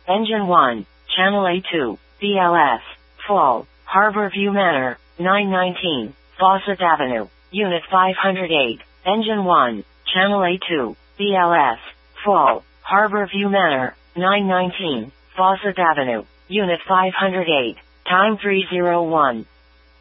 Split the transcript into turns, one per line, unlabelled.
Engine 1, Channel A2, BLS, Fall, Harborview Manor, 919, Fawcett Avenue, Unit 508, Engine 1, Channel A2, BLS, Fall, Harborview Manor, 919, Fawcett Avenue, Unit 508, time 301.